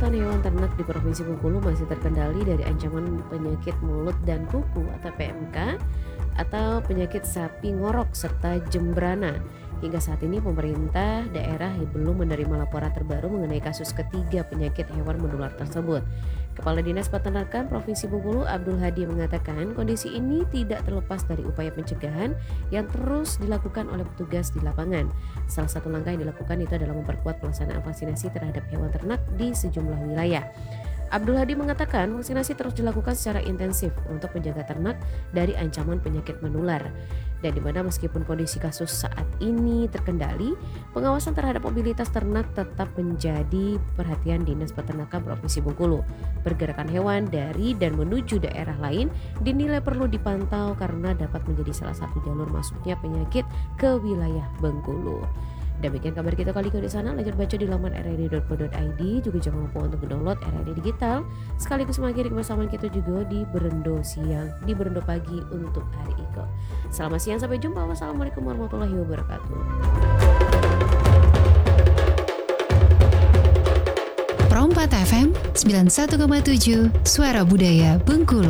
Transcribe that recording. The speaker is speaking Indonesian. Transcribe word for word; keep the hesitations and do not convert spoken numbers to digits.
Kesehatan hewan ternak di Provinsi Bengkulu masih terkendali dari ancaman penyakit mulut dan kuku atau P M K atau penyakit sapi ngorok serta jembrana. Hingga saat ini pemerintah daerah belum menerima laporan terbaru mengenai kasus ketiga penyakit hewan menular tersebut. Kepala Dinas Peternakan Provinsi Bengkulu Abdul Hadi mengatakan kondisi ini tidak terlepas dari upaya pencegahan yang terus dilakukan oleh petugas di lapangan. Salah satu langkah yang dilakukan itu adalah memperkuat pelaksanaan vaksinasi terhadap hewan ternak di sejumlah wilayah. Abdul Hadi mengatakan vaksinasi terus dilakukan secara intensif untuk menjaga ternak dari ancaman penyakit menular. Dan di mana meskipun kondisi kasus saat ini terkendali, pengawasan terhadap mobilitas ternak tetap menjadi perhatian Dinas Peternakan Provinsi Bengkulu. Pergerakan hewan dari dan menuju daerah lain dinilai perlu dipantau karena dapat menjadi salah satu jalur masuknya penyakit ke wilayah Bengkulu. Demikian kabar kita kali ini di sana. Lanjut baca di laman r r d dot co dot i d. Juga jangan lupa untuk mendownload R R D Digital. Sekaligus mengakhiri kebersamaan kita juga di Berendo Siang, di Berendo Pagi untuk hari Iko. Selamat siang, sampai jumpa. Wassalamualaikum warahmatullahi wabarakatuh. Pro empat F M sembilan puluh satu koma tujuh Suara Budaya Bengkulu.